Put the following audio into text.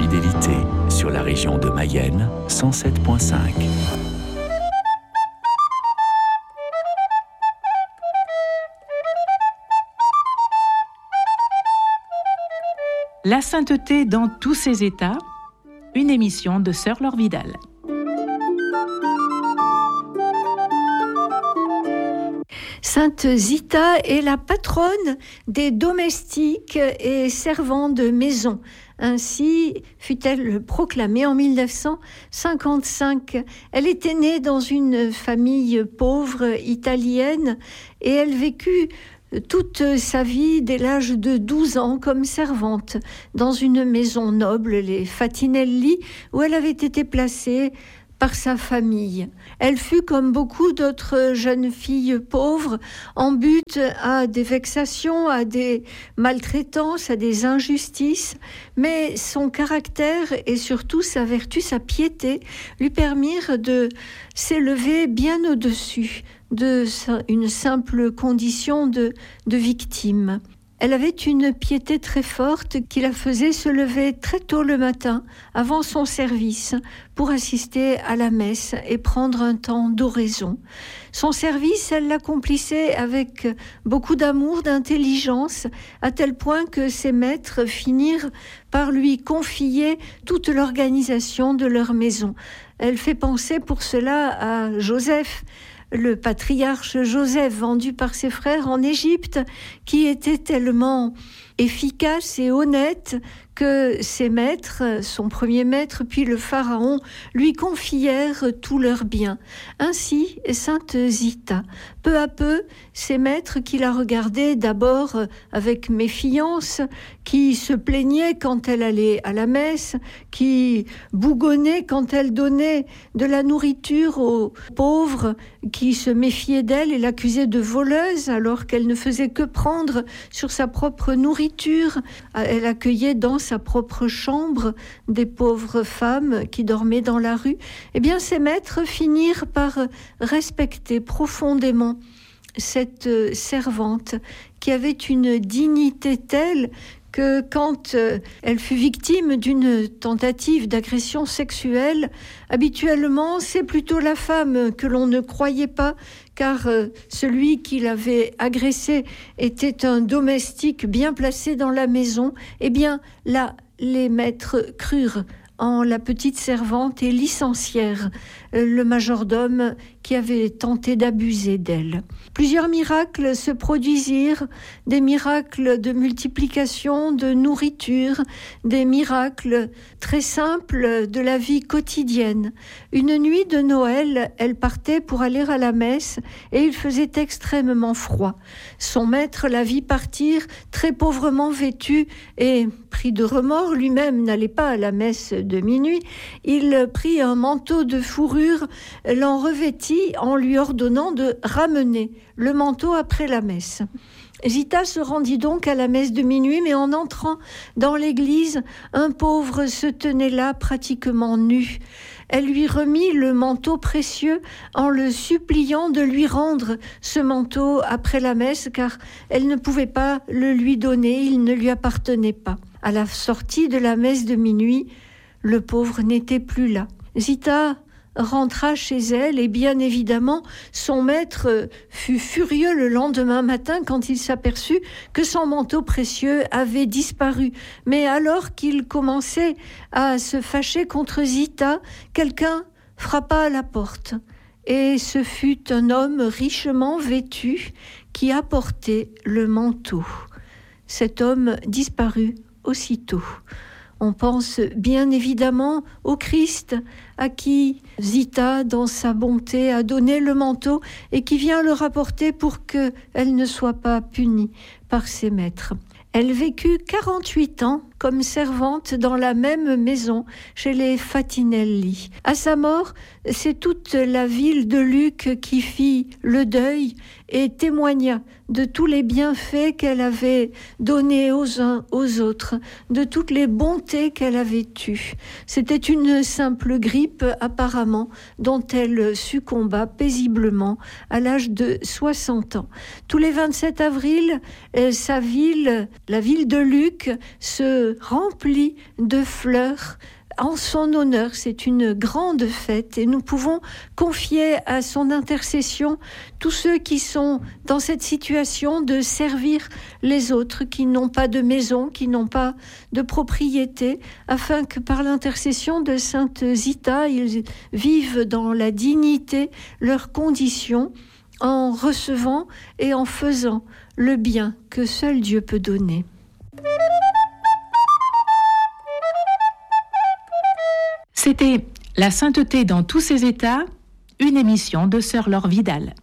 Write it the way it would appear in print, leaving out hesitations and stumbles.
fidélité sur la région de Mayenne, 107.5. La sainteté dans tous ses états, une émission de Sœur Laure Vidal. Sainte Zita est la patronne des domestiques et servants de maison. Ainsi fut-elle proclamée en 1955. Elle était née dans une famille pauvre italienne et elle vécut toute sa vie dès l'âge de 12 ans comme servante dans une maison noble, les Fatinelli, où elle avait été placée par sa famille. Elle fut, comme beaucoup d'autres jeunes filles pauvres, en but à des vexations, à des maltraitances, à des injustices, mais son caractère et surtout sa vertu, sa piété, lui permirent de s'élever bien au-dessus une simple condition de victime. Elle avait une piété très forte qui la faisait se lever très tôt le matin, avant son service, pour assister à la messe et prendre un temps d'oraison. Son service, elle l'accomplissait avec beaucoup d'amour, d'intelligence, à tel point que ses maîtres finirent par lui confier toute l'organisation de leur maison. Elle fait penser pour cela à Joseph, le patriarche Joseph, vendu par ses frères en Égypte, qui était tellement efficace et honnête que ses maîtres, son premier maître, puis le pharaon, lui confièrent tous leurs biens. Ainsi, sainte Zita, peu à peu, ses maîtres qui la regardaient d'abord avec méfiance, qui se plaignaient quand elle allait à la messe, qui bougonnaient quand elle donnait de la nourriture aux pauvres, qui se méfiaient d'elle et l'accusaient de voleuse alors qu'elle ne faisait que prendre sur sa propre nourriture. Elle accueillait dans sa propre chambre des pauvres femmes qui dormaient dans la rue. Eh bien, ses maîtres finirent par respecter profondément cette servante qui avait une dignité telle que quand elle fut victime d'une tentative d'agression sexuelle, habituellement, c'est plutôt la femme que l'on ne croyait pas, car celui qui l'avait agressée était un domestique bien placé dans la maison. Eh bien, là, les maîtres crurent en la petite servante et licencièrent le majordome qui avait tenté d'abuser d'elle. Plusieurs miracles se produisirent, des miracles de multiplication de nourriture, des miracles très simples de la vie quotidienne. Une nuit de Noël, elle partait pour aller à la messe et il faisait extrêmement froid. Son maître la vit partir très pauvrement vêtue et, pris de remords, lui-même n'allait pas à la messe de minuit. Il prit un manteau de fourrure, l'en revêtit en lui ordonnant de ramener le manteau après la messe. Zita se rendit donc à la messe de minuit, mais en entrant dans l'église, un pauvre se tenait là pratiquement nu. Elle lui remit le manteau précieux en le suppliant de lui rendre ce manteau après la messe, car elle ne pouvait pas le lui donner, il ne lui appartenait pas. À la sortie de la messe de minuit, le pauvre n'était plus là. Zita rentra chez elle et bien évidemment son maître fut furieux le lendemain matin quand il s'aperçut que son manteau précieux avait disparu. Mais alors qu'il commençait à se fâcher contre Zita, quelqu'un frappa à la porte et ce fut un homme richement vêtu qui apportait le manteau. Cet homme disparut aussitôt. On pense bien évidemment au Christ à qui Zita, dans sa bonté, a donné le manteau et qui vient le rapporter pour qu'elle ne soit pas punie par ses maîtres. Elle vécut 48 ans comme servante dans la même maison chez les Fatinelli. À sa mort, c'est toute la ville de Lucques qui fit le deuil et témoigna de tous les bienfaits qu'elle avait donnés aux uns aux autres, de toutes les bontés qu'elle avait eues. C'était une simple grippe apparemment dont elle succomba paisiblement à l'âge de 60 ans. Tous les 27 avril, sa ville, la ville de Lucques, se remplie de fleurs en son honneur. C'est une grande fête et nous pouvons confier à son intercession tous ceux qui sont dans cette situation de servir les autres, qui n'ont pas de maison, qui n'ont pas de propriété, afin que par l'intercession de Sainte Zita, ils vivent dans la dignité leurs conditions, en recevant et en faisant le bien que seul Dieu peut donner. C'était La sainteté dans tous ses états, une émission de Sœur Laure Vidal.